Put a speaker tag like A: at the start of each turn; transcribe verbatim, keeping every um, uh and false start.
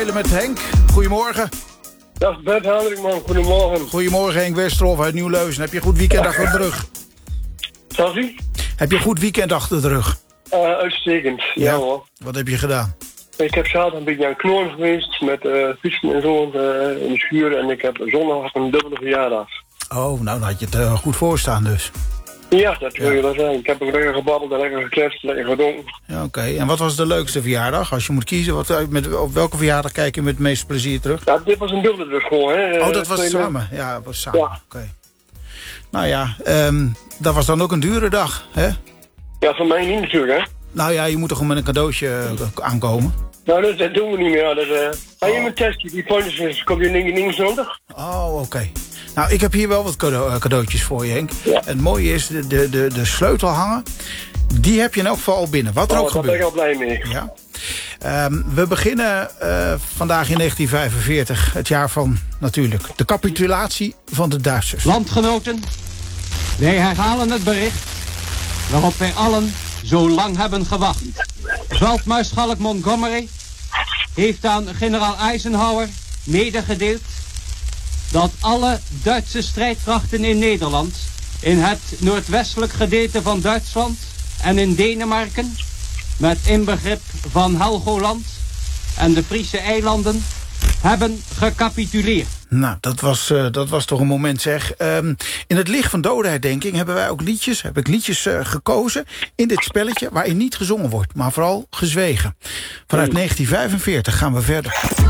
A: spelen met Henk. Goedemorgen.
B: Dag Bert Hendrikman, goedemorgen.
A: Goedemorgen Henk Westerhof uit Nieuw-Leuzen. Heb je een goed weekend achter de rug?
B: Sorry?
A: Heb je een goed weekend achter de rug?
B: Uh, uitstekend, ja, ja hoor.
A: Wat heb je gedaan?
B: Ik heb zaterdag een beetje aan Knoorn geweest met uh, fietsen en zo uh, in de schuur. En ik heb zondag een dubbele verjaardag.
A: Oh, nou dan had je het uh, goed voorstaan dus.
B: Ja, dat wil je wel zijn. Ik heb ook lekker gebabbeld en lekker gekletst, lekker gedronken.
A: Ja, oké. Okay. En wat was de leukste verjaardag? Als je moet kiezen, wat, met, op welke verjaardag kijk je met het meeste plezier terug?
B: Ja, dit was een dubbele dus gewoon, hè.
A: Oh, dat was uh, samen? Ja, dat was samen. Ja. Oké. Okay. Nou ja, um, dat was dan ook een dure dag, hè?
B: Ja, voor mij niet natuurlijk, hè.
A: Nou ja, je moet toch gewoon met een cadeautje uh, aankomen?
B: Nou, dat, dat doen we niet meer. Dat, uh, ga je me testen, die pointjes, kom je in negenenzontig?
A: Oh, oké. Okay. Nou, ik heb hier wel wat cadeau, cadeautjes voor je, Henk. Ja. Het mooie is, de, de, de, de sleutelhanger, die heb je in elk geval al binnen. Wat er
B: oh,
A: ook gebeurt.
B: Daar ben ik al blij mee.
A: Ja. Um, we beginnen uh, vandaag in negentien vijfenveertig, het jaar van, natuurlijk, de capitulatie van de Duitsers.
C: Landgenoten, wij herhalen het bericht waarop wij allen zo lang hebben gewacht. Veldmaarschalk Montgomery heeft aan generaal Eisenhower medegedeeld dat alle Duitse strijdkrachten in Nederland, in het noordwestelijk gedeelte van Duitsland en in Denemarken, met inbegrip van Helgoland en de Friese eilanden, hebben gecapituleerd.
A: Nou, dat was, uh, dat was toch een moment, zeg. Um, in het licht van dodenherdenking hebben wij ook liedjes, heb ik liedjes uh, gekozen in dit spelletje waarin niet gezongen wordt, maar vooral gezwegen. Vanuit negentien vijfenveertig gaan we verder.